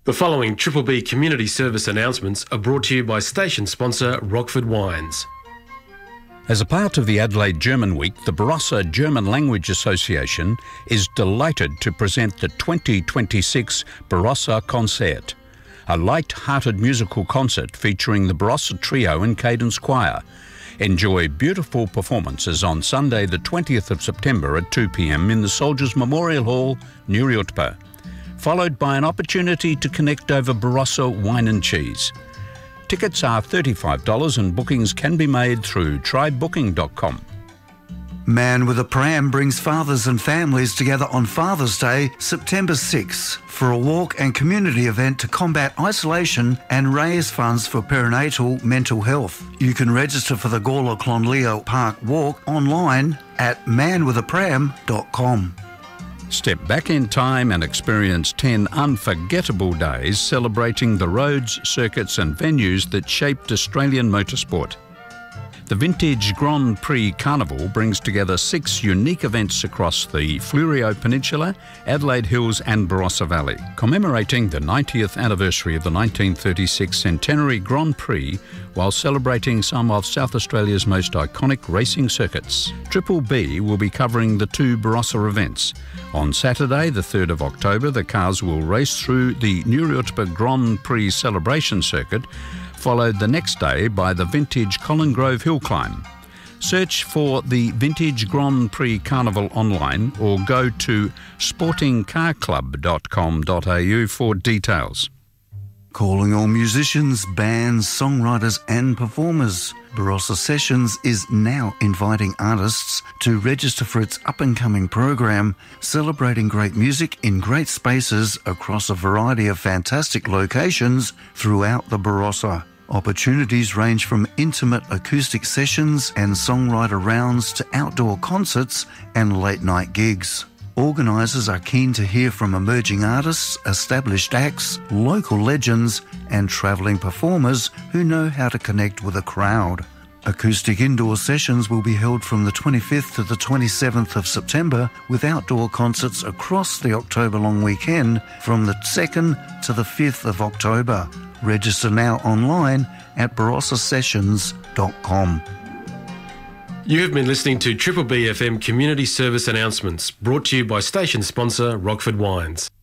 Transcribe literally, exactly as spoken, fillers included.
The following Triple B community service announcements are brought to you by station sponsor Rockford Wines. As a part of the Adelaide German Week, the Barossa German Language Association is delighted to present the twenty twenty-six Barossa Concert, a light-hearted musical concert featuring the Barossa Trio and Cadence Choir. Enjoy beautiful performances on Sunday the twentieth of September at two p m in the Soldiers Memorial Hall, Nuriutpa, followed by an opportunity to connect over Barossa wine and cheese. Tickets are thirty-five dollars and bookings can be made through try booking dot com. Man with a Pram brings fathers and families together on Father's Day, September sixth, for a walk and community event to combat isolation and raise funds for perinatal mental health. You can register for the Gawler Clonleo Park Walk online at man with a pram dot com. Step back in time and experience ten unforgettable days celebrating the roads, circuits and venues that shaped Australian motorsport. The Vintage Grand Prix Carnival brings together six unique events across the Fleurieu Peninsula, Adelaide Hills and Barossa Valley, commemorating the ninetieth anniversary of the nineteen thirty-six Centenary Grand Prix while celebrating some of South Australia's most iconic racing circuits. Triple B will be covering the two Barossa events. On Saturday, the third of October, the cars will race through the Nuriutpa Grand Prix celebration circuit, followed the next day by the Vintage Colin Grove Hill Climb. Search for the Vintage Grand Prix Carnival online or go to sporting car club dot com dot a u for details. Calling all musicians, bands, songwriters and performers. Barossa Sessions is now inviting artists to register for its up-and-coming program, celebrating great music in great spaces across a variety of fantastic locations throughout the Barossa. Opportunities range from intimate acoustic sessions and songwriter rounds to outdoor concerts and late-night gigs. Organisers are keen to hear from emerging artists, established acts, local legends and travelling performers who know how to connect with a crowd. Acoustic indoor sessions will be held from the twenty-fifth to the twenty-seventh of September, with outdoor concerts across the October long weekend from the second to the fifth of October. Register now online at barossa sessions dot com. You have been listening to Triple B F M community service announcements brought to you by station sponsor Rockford Wines.